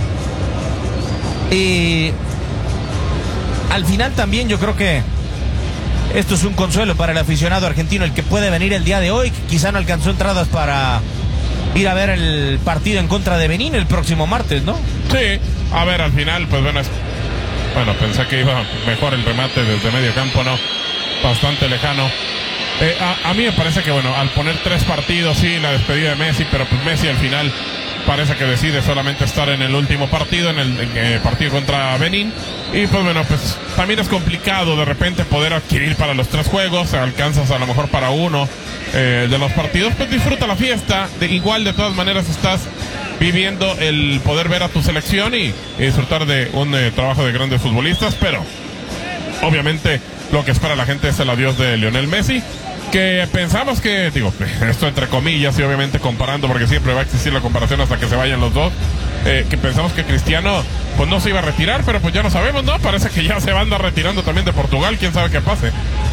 Speaker 1: Y al final también yo creo que esto es un consuelo para el aficionado argentino, el que puede venir el día de hoy, que quizá no alcanzó entradas para ir a ver el partido en contra de Benín el próximo martes, ¿no?
Speaker 2: Sí, a ver, al final, pues bueno, pensé que iba mejor el remate desde medio campo, ¿no? Bastante lejano. A mí me parece que, bueno, al poner 3 partidos, sí, la despedida de Messi, pero pues Messi al final parece que decide solamente estar en el último partido, en el partido contra Benín. Y pues bueno, pues también es complicado de repente poder adquirir para los 3 juegos, alcanzas a lo mejor para uno de los partidos, pues disfruta la fiesta. Igual de todas maneras estás viviendo el poder ver a tu selección y disfrutar de un trabajo de grandes futbolistas, pero obviamente lo que espera la gente es el adiós de Lionel Messi, que pensamos que, digo, esto entre comillas y obviamente comparando, porque siempre va a existir la comparación hasta que se vayan los dos, que pensamos que Cristiano pues no se iba a retirar, pero pues ya no sabemos, ¿no? Parece que ya se va a andar retirando también de Portugal, quién sabe qué pase.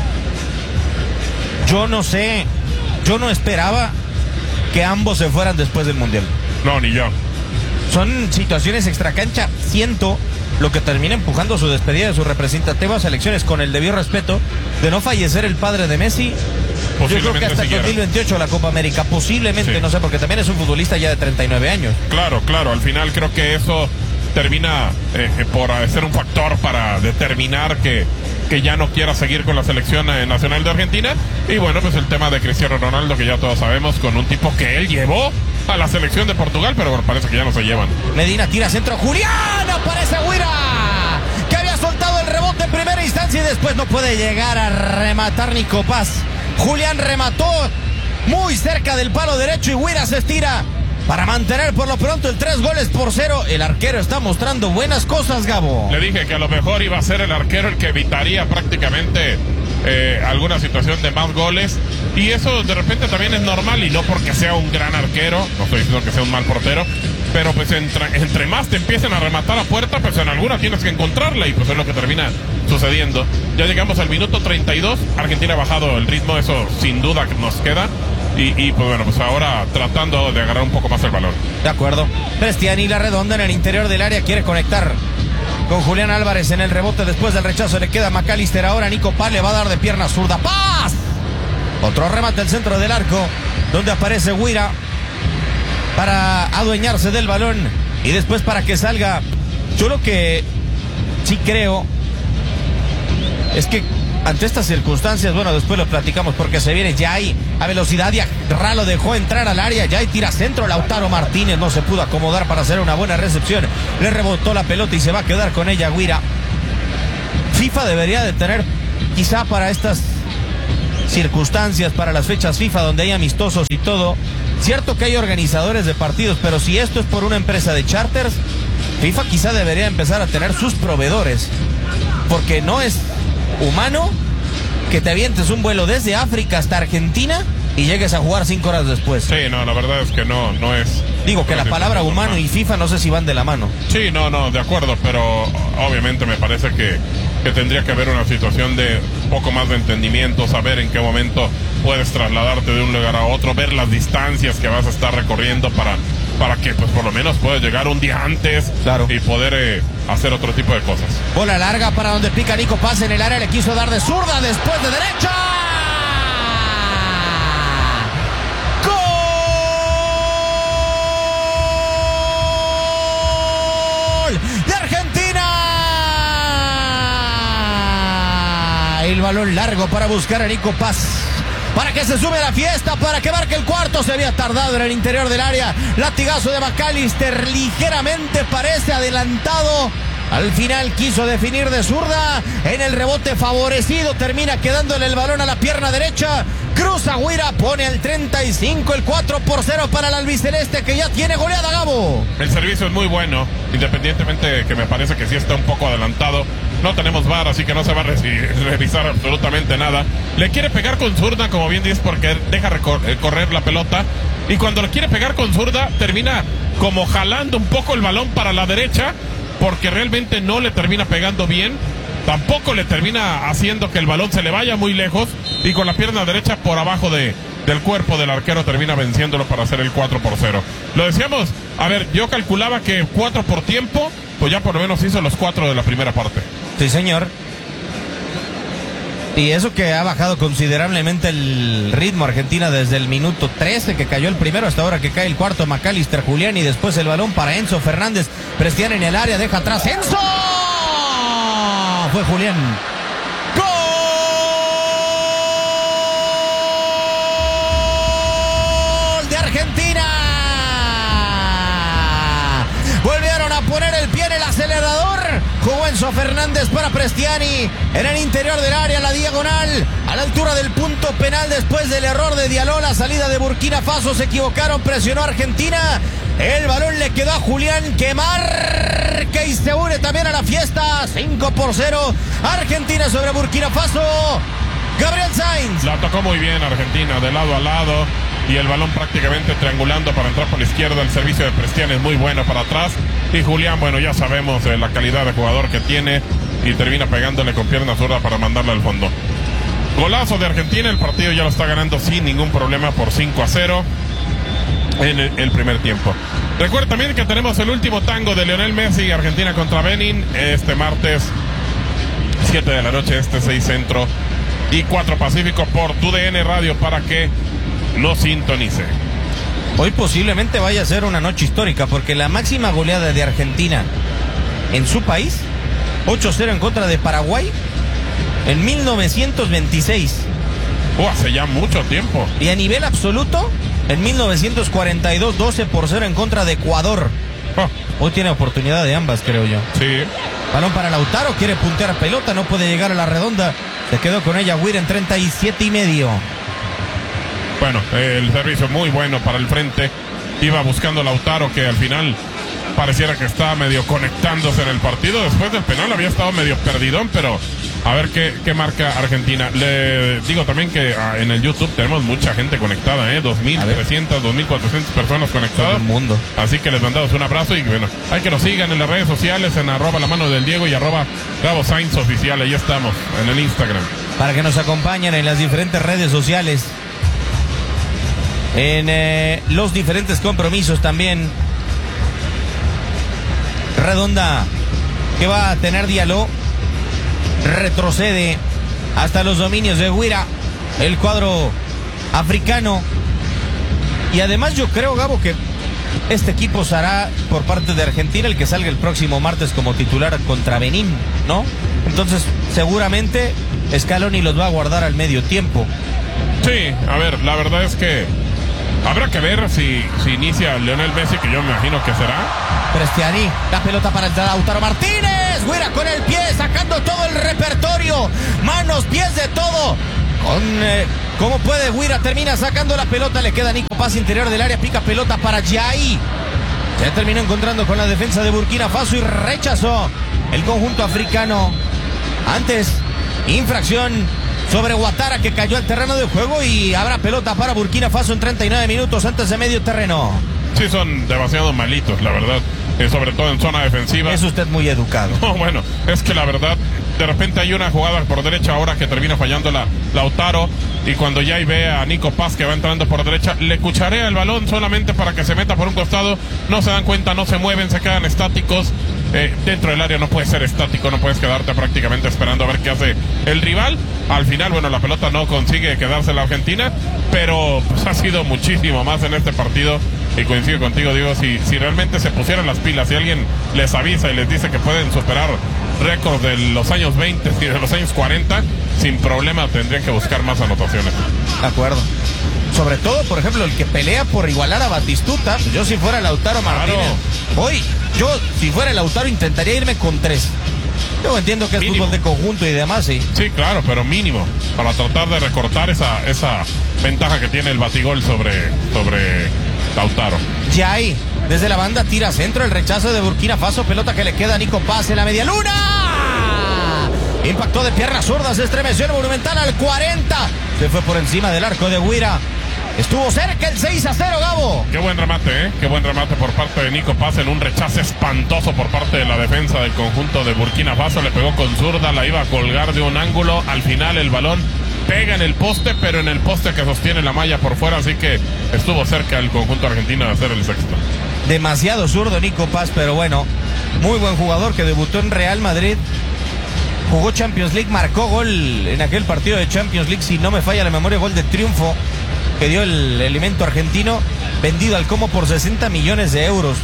Speaker 1: Yo no sé, yo no esperaba que ambos se fueran después del Mundial.
Speaker 2: No, ni yo.
Speaker 1: Son situaciones extracancha, siento, lo que termina empujando su despedida de sus representativas elecciones, con el debido respeto de no fallecer el padre de Messi. Yo creo que hasta el 2028 la Copa América, posiblemente, sí. No sé, porque también es un futbolista ya de 39 años.
Speaker 2: Claro, al final creo que eso termina por ser un factor para determinar que ya no quiera seguir con la selección nacional de Argentina. Y bueno, pues el tema de Cristiano Ronaldo, que ya todos sabemos, con un tipo que él llevó a la selección de Portugal, pero bueno, parece que ya no se llevan.
Speaker 1: Medina tira centro, Julián, aparece Guira, que había soltado el rebote en primera instancia y después no puede llegar a rematar Nico Paz. Julián remató muy cerca del palo derecho y Guira se estira para mantener por lo pronto el 3-0. El arquero está mostrando buenas cosas, Gabo.
Speaker 2: Le dije que a lo mejor iba a ser el arquero el que evitaría prácticamente alguna situación de más goles, y eso de repente también es normal, y no porque sea un gran arquero, no estoy diciendo que sea un mal portero, pero pues entre más te empiecen a rematar a puerta, pues en alguna tienes que encontrarla, y pues es lo que termina sucediendo. Ya llegamos al minuto 32, Argentina ha bajado el ritmo, eso sin duda nos queda. Y pues bueno, pues ahora tratando de agarrar un poco más el balón.
Speaker 1: De acuerdo. Prestiani, la redonda en el interior del área, quiere conectar con Julián Álvarez en el rebote. Después del rechazo le queda McAllister. Ahora Nico Paz le va a dar de pierna zurda. ¡Paz! Otro remate al centro del arco, donde aparece Guira para adueñarse del balón y después para que salga. Yo lo que sí creo es que ante estas circunstancias, bueno, después lo platicamos porque se viene Jai a velocidad y Ra lo dejó entrar al área. Jai tira centro, Lautaro Martínez no se pudo acomodar para hacer una buena recepción. Le rebotó la pelota y se va a quedar con ella Guira. FIFA debería de tener, quizá para estas circunstancias, para las fechas FIFA donde hay amistosos y todo, cierto que hay organizadores de partidos, pero si esto es por una empresa de charters, FIFA quizá debería empezar a tener sus proveedores, porque no es humano que te avientes un vuelo desde África hasta Argentina y llegues a jugar 5 horas después.
Speaker 2: Sí, no, la verdad es que no es.
Speaker 1: Digo que la palabra humano y FIFA no sé si van de la mano.
Speaker 2: Sí, no, de acuerdo, pero obviamente me parece que tendría que haber una situación de un poco más de entendimiento, saber en qué momento puedes trasladarte de un lugar a otro, ver las distancias que vas a estar recorriendo para que pues por lo menos puedas llegar un día antes, claro, y poder hacer otro tipo de cosas.
Speaker 1: Bola larga para donde pica Nico Paz en el área, le quiso dar de zurda, después de derecha. ¡Gol de Argentina! El balón largo para buscar a Nico Paz, para que se sube a la fiesta, para que marque el cuarto. Se había tardado en el interior del área. Latigazo de McAllister, ligeramente parece adelantado. Al final quiso definir de zurda. En el rebote favorecido, termina quedándole el balón a la pierna derecha. Cruza Guira, pone el 35, el 4-0 para el albiceleste, que ya tiene goleada, Gabo.
Speaker 2: El servicio es muy bueno, independientemente de que me parece que sí está un poco adelantado. No tenemos VAR, así que no se va a revisar absolutamente nada. Le quiere pegar con zurda, como bien dices, porque deja correr la pelota. Y cuando le quiere pegar con zurda, termina como jalando un poco el balón para la derecha, porque realmente no le termina pegando bien. Tampoco le termina haciendo que el balón se le vaya muy lejos. Y con la pierna derecha por abajo del cuerpo del arquero termina venciéndolo para hacer el 4-0. Lo decíamos, a ver, yo calculaba que 4 por tiempo, pues ya por lo menos hizo los 4 de la primera parte.
Speaker 1: Sí, señor. Y eso que ha bajado considerablemente el ritmo Argentina desde el minuto 13 que cayó el primero hasta ahora que cae el cuarto. McAllister, Julián, y después el balón para Enzo Fernández. Prestiani en el área, deja atrás Enzo. Fue Julián. ¡Gol de Argentina! Volvieron a poner el pie en el acelerador. Jugó Enzo Fernández para Prestiani en el interior del área, la diagonal, a la altura del punto penal después del error de Diallo. La salida de Burkina Faso, se equivocaron, presionó Argentina. El balón le quedó a Julián, que marca y se une también a la fiesta. 5-0. Argentina sobre Burkina Faso. Gabriel Sainz.
Speaker 2: La tocó muy bien Argentina, de lado a lado. Y el balón prácticamente triangulando para entrar por la izquierda. El servicio de Prestiani es muy bueno para atrás. Y Julián, bueno, ya sabemos la calidad de jugador que tiene. Y termina pegándole con pierna zurda para mandarla al fondo. Golazo de Argentina. El partido ya lo está ganando sin ningún problema por 5-0. en el primer tiempo. Recuerda también que tenemos el último tango de Lionel Messi, Argentina contra Benin, este martes 7 de la noche, 6 Centro y 4 Pacífico por TUDN Radio para que nos sintonice.
Speaker 1: Hoy posiblemente vaya a ser una noche histórica porque la máxima goleada de Argentina en su país, 8-0 en contra de Paraguay, en 1926.
Speaker 2: Hace ya mucho tiempo.
Speaker 1: Y a nivel absoluto, en 1942, 12-0 en contra de Ecuador. Hoy tiene oportunidad de ambas, creo yo.
Speaker 2: Sí.
Speaker 1: Balón para Lautaro, quiere puntear pelota, no puede llegar a la redonda. Se quedó con ella Weir en 37.5.
Speaker 2: Bueno, el servicio muy bueno para el frente. Iba buscando Lautaro, que al final pareciera que estaba medio conectándose en el partido. Después del penal había estado medio perdidón, pero a ver qué marca Argentina. Le digo también que en el YouTube tenemos mucha gente conectada, 2.300, 2.400 personas conectadas.
Speaker 1: Todo el mundo.
Speaker 2: Así que les mandamos un abrazo y bueno, hay que nos sigan en las redes sociales, en @lamanodel_Diego y @GaboSainzOficial. Ahí estamos, en el Instagram.
Speaker 1: Para que nos acompañen en las diferentes redes sociales. En los diferentes compromisos también. Redonda que va a tener Diallo. Retrocede hasta los dominios de Guira, el cuadro africano. Y además yo creo, Gabo, que este equipo será por parte de Argentina el que salga el próximo martes como titular contra Benín, ¿no? Entonces seguramente Scaloni los va a guardar al medio tiempo.
Speaker 2: Sí, a ver, la verdad es que habrá que ver si inicia Lionel Messi, que yo me imagino que será.
Speaker 1: Prestiani, la pelota para el Lautaro Martínez. Guira con el pie, sacando todo el repertorio. Manos, pies, de todo. ¿Cómo puede Guira? Termina sacando la pelota. Le queda Nico Paz, interior del área. Pica pelota para Yai. Se terminó encontrando con la defensa de Burkina Faso y rechazó el conjunto africano. Antes, infracción sobre Ouattara, que cayó al terreno de juego, y habrá pelota para Burkina Faso en 39 minutos antes de medio terreno.
Speaker 2: Sí, son demasiado malitos, la verdad. Sobre todo en zona defensiva.
Speaker 1: Es usted muy educado.
Speaker 2: No, bueno, es que la verdad, de repente hay una jugada por derecha ahora que termina fallando Lautaro, y cuando ya ve a Nico Paz que va entrando por derecha, le cucharea el balón solamente para que se meta por un costado. No se dan cuenta, no se mueven, se quedan estáticos. Dentro del área no puedes ser estático, no puedes quedarte prácticamente esperando a ver qué hace el rival. Al final, bueno, la pelota no consigue quedarse la Argentina, pero pues ha sido muchísimo más en este partido. Y coincido contigo, digo, si realmente se pusieran las pilas, si alguien les avisa y les dice que pueden superar récords de los años 20 y de los años 40, sin problema tendrían que buscar más anotaciones.
Speaker 1: De acuerdo. Sobre todo, por ejemplo, el que pelea por igualar a Batistuta. Yo, si fuera Lautaro Martínez, hoy, yo si fuera Lautaro intentaría irme con 3. Yo entiendo que es mínimo. Fútbol de conjunto y demás, sí.
Speaker 2: Sí, claro, pero mínimo, para tratar de recortar esa ventaja que tiene el batigol sobre Lautaro.
Speaker 1: Yai, desde la banda, tira centro, el rechazo de Burkina Faso, pelota que le queda a Nico Paz en la media luna. Impactó de piernas zurdas, se estremeció el Monumental al 40. Se fue por encima del arco de Guira. Estuvo cerca el 6-0, Gabo.
Speaker 2: Qué buen remate, Qué buen remate por parte de Nico Paz en un rechazo espantoso por parte de la defensa del conjunto de Burkina Faso. Le pegó con zurda, la iba a colgar de un ángulo. Al final el balón pega en el poste, pero en el poste que sostiene la malla por fuera, así que estuvo cerca el conjunto argentino de hacer el sexto.
Speaker 1: Demasiado zurdo Nico Paz, pero bueno, muy buen jugador que debutó en Real Madrid. Jugó Champions League, marcó gol en aquel partido de Champions League, si no me falla la memoria, gol de triunfo que dio el elemento argentino, vendido al Como por 60 millones de euros.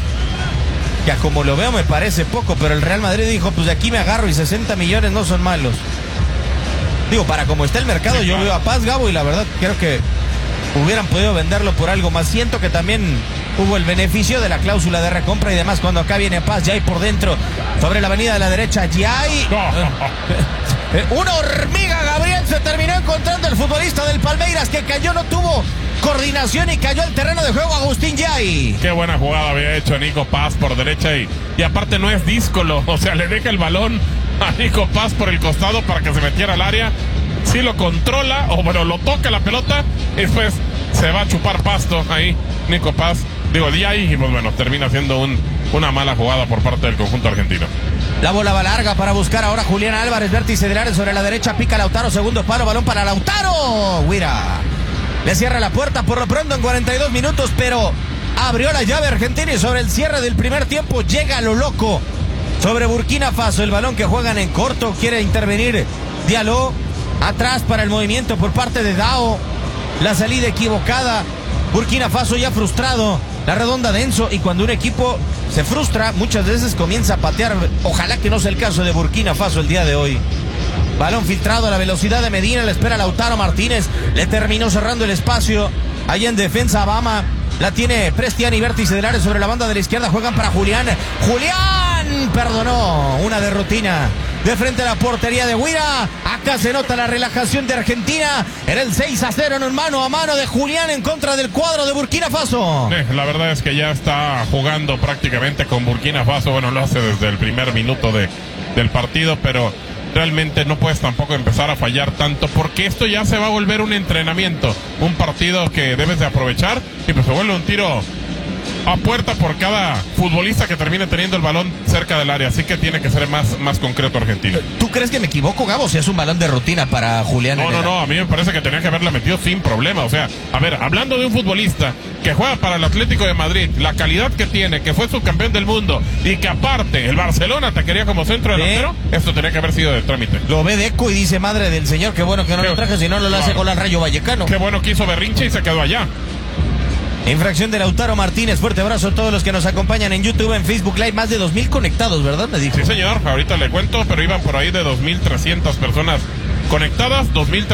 Speaker 1: Ya como lo veo me parece poco, pero el Real Madrid dijo, pues de aquí me agarro y 60 millones no son malos. Digo, para como está el mercado, yo veo a Paz, Gabo, y la verdad creo que hubieran podido venderlo por algo más. Siento que también hubo el beneficio de la cláusula de recompra y demás cuando acá viene Paz, Yai por dentro, sobre la avenida de la derecha, Yai. Una hormiga, Gabriel, se terminó encontrando el futbolista del Palmeiras, que cayó, no tuvo coordinación y cayó al terreno de juego Agustín Yai.
Speaker 2: Qué buena jugada había hecho Nico Paz por derecha y aparte no es díscolo, o sea, le deja el balón a Nico Paz por el costado para que se metiera al área. Sí lo controla, o bueno, lo toca la pelota y después se va a chupar pasto ahí Nico Paz, digo, Yai, y pues bueno, termina siendo una mala jugada por parte del conjunto argentino.
Speaker 1: La bola va larga para buscar ahora Julián Álvarez, vértice del área sobre la derecha, pica Lautaro, segundo palo, balón para Lautaro. Guira le cierra la puerta por lo pronto en 42 minutos, pero Abrió la llave Argentina y sobre el cierre del primer tiempo llega lo loco. Sobre Burkina Faso, el balón que juegan en corto, quiere intervenir Diallo. Atrás para el movimiento por parte de Dao. La salida equivocada. Burkina Faso ya frustrado. La redonda de Enzo. Y cuando un equipo se frustra, muchas veces comienza a patear. Ojalá que no sea el caso de Burkina Faso el día de hoy. Balón filtrado a la velocidad de Medina. Le espera Lautaro Martínez. Le terminó cerrando el espacio. Allá en defensa Bama. La tiene Prestiani, vértice del área sobre la banda de la izquierda. Juegan para Julián. Julián perdonó. Una de rutina. De frente a la portería de Huira. Acá se nota la relajación de Argentina. Era el 6-0 en un mano a mano de Julián en contra del cuadro de Burkina Faso.
Speaker 2: La verdad es que ya está jugando prácticamente con Burkina Faso. Bueno, lo hace desde el primer minuto del partido, pero realmente no puedes tampoco empezar a fallar tanto, porque esto ya se va a volver un entrenamiento, un partido que debes de aprovechar, y pues se vuelve un tiro a puerta por cada futbolista que termine teniendo el balón cerca del área, así que tiene que ser más concreto Argentina.
Speaker 1: ¿Tú crees que me equivoco, Gabo, si es un balón de rutina para Julián?
Speaker 2: No, a mí me parece que tenía que haberla metido sin problema. O sea, a ver, hablando de un futbolista que juega para el Atlético de Madrid, la calidad que tiene, que fue subcampeón del mundo y que aparte el Barcelona te quería como centro delantero, esto tenía que haber sido de trámite.
Speaker 1: Lo ve Deco y dice, madre del señor, qué bueno que no lo traje, si no lo hace con el Rayo Vallecano.
Speaker 2: Qué bueno que hizo berrinche y se quedó allá.
Speaker 1: Infracción de Lautaro Martínez. Fuerte abrazo a todos los que nos acompañan en YouTube, en Facebook Live. Más de 2,000 conectados, ¿verdad? Me dijo.
Speaker 2: Sí, señor. Ahorita le cuento, pero iban por ahí de 2,300 personas conectadas,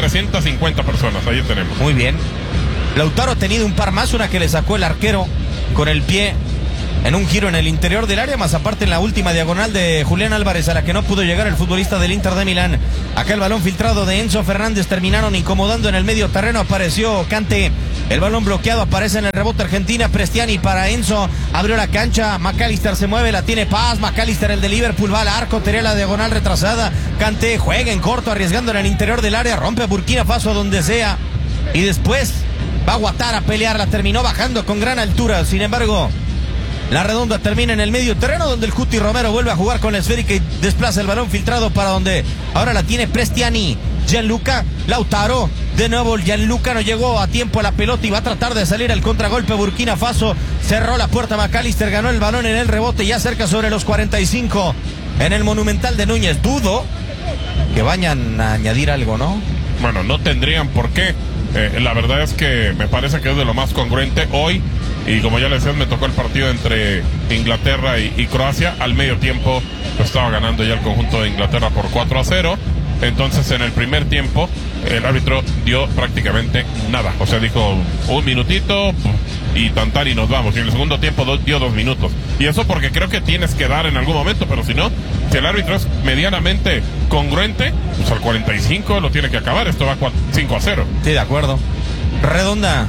Speaker 2: 2,350 personas. Ahí tenemos.
Speaker 1: Muy bien. Lautaro ha tenido un par más, una que le sacó el arquero con el pie en un giro en el interior del área, más aparte en la última diagonal de Julián Álvarez, a la que no pudo llegar el futbolista del Inter de Milán. Acá el balón filtrado de Enzo Fernández, terminaron incomodando en el medio terreno, apareció Kanté, el balón bloqueado, aparece en el rebote Argentina, Prestiani para Enzo, abrió la cancha, McAllister se mueve, la tiene Paz, McAllister el de Liverpool va al arco, tenía la diagonal retrasada, Kanté juega en corto, arriesgando en el interior del área, rompe a Burkina Faso donde sea, y después va a Ouattara a pelear, la terminó bajando con gran altura, sin embargo la redonda termina en el medio terreno, donde el Cuti Romero vuelve a jugar con la esférica y desplaza el balón filtrado para donde ahora la tiene Prestiani. Gianluca Lautaro, de nuevo Gianluca no llegó a tiempo a la pelota y va a tratar de salir al contragolpe. Burkina Faso cerró la puerta, McAllister ganó el balón en el rebote, ya cerca sobre los 45 en el Monumental de Núñez. Dudo que vayan a añadir algo, ¿no?
Speaker 2: Bueno, no tendrían por qué. La verdad es que me parece que es de lo más congruente hoy. Y como ya les decía, me tocó el partido entre Inglaterra y Croacia. Al medio tiempo lo estaba ganando ya el conjunto de Inglaterra por 4-0. Entonces en el primer tiempo el árbitro dio prácticamente nada. O sea, dijo un minutito y tantar y nos vamos. Y en el segundo tiempo dio 2 minutos. Y eso porque creo que tienes que dar en algún momento. Pero si no, si el árbitro es medianamente congruente, pues al 45 lo tiene que acabar. Esto va 5-0.
Speaker 1: Sí, de acuerdo. Redonda.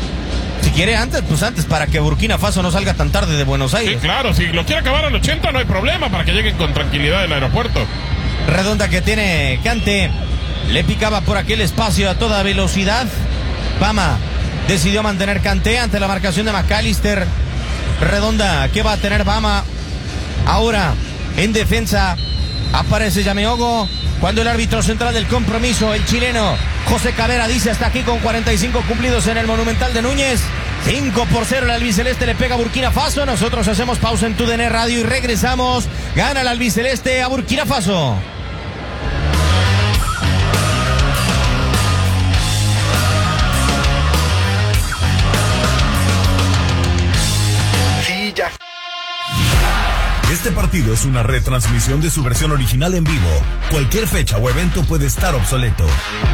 Speaker 1: Si quiere antes, pues antes, para que Burkina Faso no salga tan tarde de Buenos Aires.
Speaker 2: Sí, claro, si lo quiere acabar al 80 no hay problema, para que lleguen con tranquilidad del aeropuerto.
Speaker 1: Redonda que tiene Kanté, le picaba por aquel espacio a toda velocidad. Bama decidió mantener Kanté ante la marcación de McAllister. Redonda, ¿qué va a tener Bama? Ahora, en defensa, aparece Yameogo. Cuando el árbitro central del compromiso, el chileno José Cabrera, dice hasta aquí con 45 cumplidos en el Monumental de Núñez. 5-0 el albiceleste le pega a Burkina Faso. Nosotros hacemos pausa en TUDN Radio y regresamos. Gana el albiceleste a Burkina Faso.
Speaker 7: Este partido es una retransmisión de su versión original en vivo. Cualquier fecha o evento puede estar obsoleto.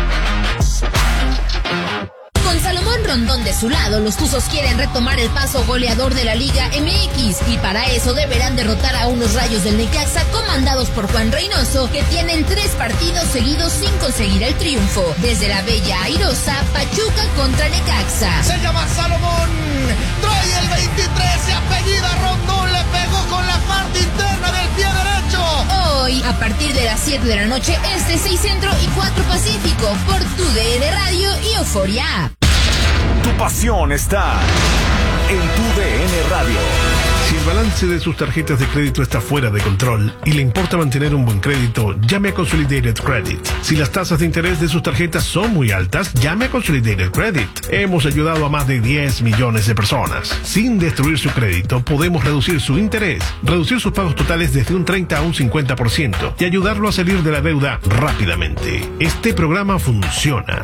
Speaker 14: Con Salomón Rondón de su lado, los Tuzos quieren retomar el paso goleador de la Liga MX y para eso deberán derrotar a unos Rayos del Necaxa comandados por Juan Reynoso, que tienen 3 partidos seguidos sin conseguir el triunfo. Desde la Bella Airosa, Pachuca contra Necaxa.
Speaker 8: Se llama Salomón, trae el 23, se apellida Rondón, le pegó con la parte interna del pie derecho.
Speaker 14: Hoy, a partir de las 7 de la noche, 6 Centro y 4 Pacífico, por TUDN Radio y Euforia.
Speaker 10: Tu pasión está en TUDN Radio.
Speaker 11: Si el balance de sus tarjetas de crédito está fuera de control y le importa mantener un buen crédito, llame a Consolidated Credit. Si las tasas de interés de sus tarjetas son muy altas, llame a Consolidated Credit. Hemos ayudado a más de 10 millones de personas. Sin destruir su crédito, podemos reducir su interés, reducir sus pagos totales desde un 30 a un 50% y ayudarlo a salir de la deuda rápidamente. Este programa funciona.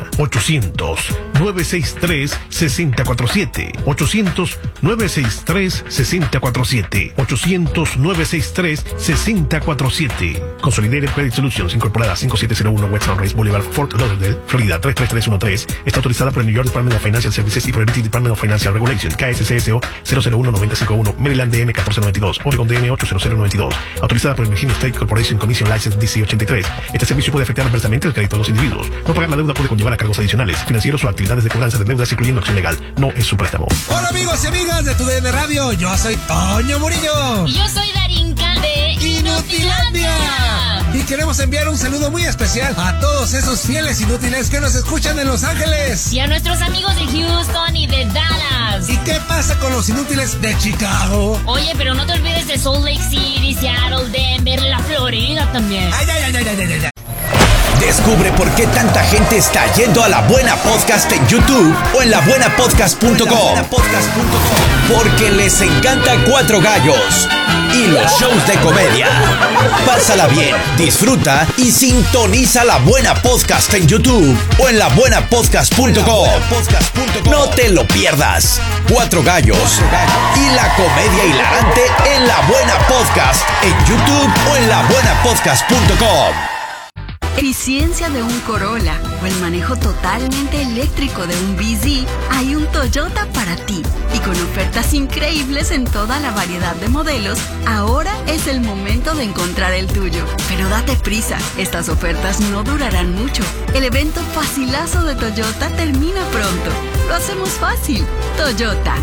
Speaker 11: 800-963-6047. 800-963-6047. 800-963-6047. Consolidated Credit Solutions, incorporada 5701 West Sunrise Boulevard, Fort Lauderdale, Florida 33313. Está autorizada por el New York Department of Financial Services y por el British Department of Financial Regulation, KSCSO 001-951, Maryland DM 1492, Oregon DM 80092. Autorizada por el Virginia State Corporation Commission License DC 83. Este servicio puede afectar adversamente el crédito de los individuos. No pagar la deuda puede conllevar a cargos adicionales, financieros o actividades de cobranza de deudas, incluyendo acción legal. No es su préstamo.
Speaker 15: Hola amigos y amigas de TUDN Radio, yo soy Toño Murillo.
Speaker 14: Y yo soy Darinka de
Speaker 15: Inutilandia. Y queremos enviar un saludo muy especial a todos esos fieles inútiles que nos escuchan en Los Ángeles.
Speaker 14: Y a nuestros amigos de Houston y de Dallas.
Speaker 15: ¿Y qué pasa con los inútiles de Chicago?
Speaker 14: Oye, pero no te olvides de Salt Lake City, Seattle, Denver, la Florida también.
Speaker 15: Ay.
Speaker 10: Descubre por qué tanta gente está yendo a La Buena Podcast en YouTube o en labuenapodcast.com. Porque les encanta Cuatro Gallos y los shows de comedia. Pásala bien, disfruta y sintoniza La Buena Podcast en YouTube o en labuenapodcast.com. No te lo pierdas. Cuatro Gallos y la comedia hilarante en La Buena Podcast en YouTube o en labuenapodcast.com.
Speaker 16: Eficiencia de un Corolla o el manejo totalmente eléctrico de un BZ, hay un Toyota para ti. Y con ofertas increíbles en toda la variedad de modelos, ahora es el momento de encontrar el tuyo. Pero date prisa, estas ofertas no durarán mucho. El evento facilazo de Toyota termina pronto. Lo hacemos fácil. Toyota.